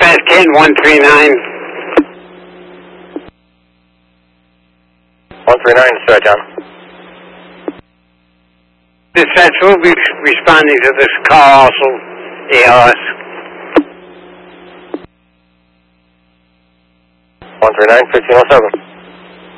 Ken 139. 139, Sir John. Dispatch will be responding to this call also, ALS. 139, 1507.